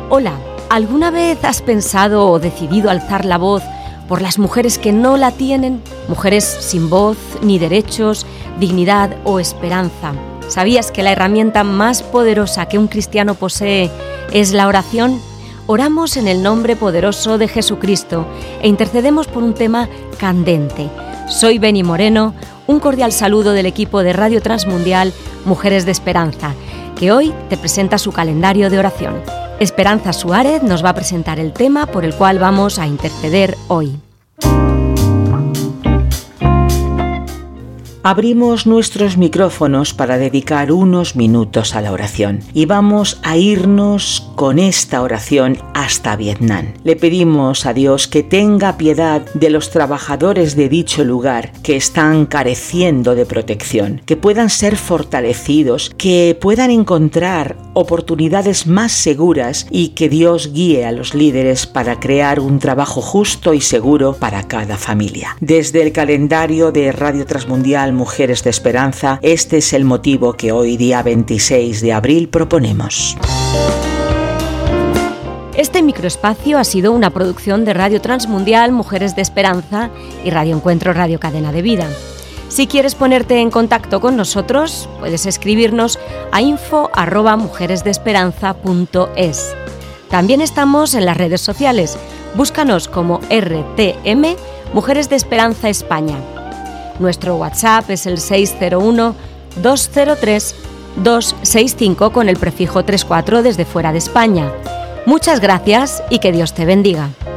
Hola, ¿alguna vez has pensado o decidido alzar la voz por las mujeres que no la tienen? Mujeres sin voz, ni derechos, dignidad o esperanza. ¿Sabías que la herramienta más poderosa que un cristiano posee es la oración? Oramos en el nombre poderoso de Jesucristo e intercedemos por un tema candente. Soy Beni Moreno, un cordial saludo del equipo de Radio Transmundial Mujeres de Esperanza, que hoy te presenta su calendario de oración. Esperanza Suárez nos va a presentar el tema por el cual vamos a interceder hoy. Abrimos nuestros micrófonos para dedicar unos minutos a la oración y vamos a irnos con esta oración hasta Vietnam. Le pedimos a Dios que tenga piedad de los trabajadores de dicho lugar que están careciendo de protección, que puedan ser fortalecidos, que puedan encontrar oportunidades más seguras y que Dios guíe a los líderes para crear un trabajo justo y seguro para cada familia. Desde el calendario de Radio Transmundial Mujeres de Esperanza, este es el motivo que hoy, día 26 de abril, proponemos. Este microespacio ha sido una producción de Radio Transmundial Mujeres de Esperanza y Radio Encuentro Radio Cadena de Vida. Si quieres ponerte en contacto con nosotros, puedes escribirnos a info@mujeresdeesperanza.es. También estamos en las redes sociales. Búscanos como RTM Mujeres de Esperanza España. Nuestro WhatsApp es el 601-203-265 con el prefijo 34 desde fuera de España. Muchas gracias y que Dios te bendiga.